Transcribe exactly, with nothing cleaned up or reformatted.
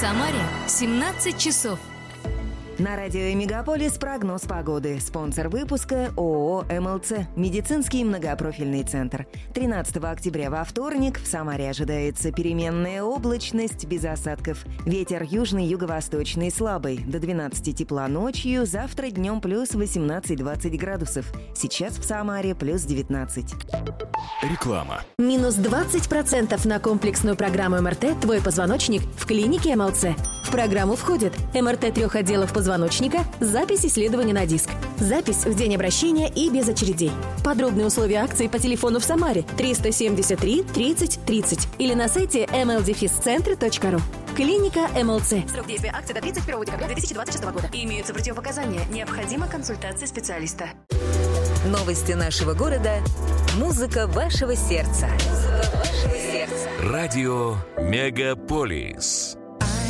Самаре семнадцать часов. На радио Мегаполис прогноз погоды. Спонсор выпуска ООО «МЛЦ» – медицинский многопрофильный центр. тринадцатого октября во вторник в Самаре ожидается переменная облачность без осадков. Ветер южный, юго-восточный слабый. До двенадцати тепла ночью, завтра днем плюс восемнадцать-двадцать градусов. Сейчас в Самаре плюс девятнадцать. Реклама. Минус двадцать процентов на комплексную программу эм эр тэ «Твой позвоночник» в клинике эм эл цэ. В программу входит эм эр тэ трех отделов позвоночника, запись исследования на диск, запись в день обращения и без очередей. Подробные условия акции по телефону в Самаре триста семьдесят три тридцать тридцать или на сайте эм эл дефис центр точка ру. Клиника эм эл цэ. Срок действия акции до тридцать первого декабря две тысячи двадцать шестого года. Имеются противопоказания. Необходима консультация специалиста. Новости нашего города. Музыка вашего сердца. Музыка вашего сердца. Радио Мегаполис.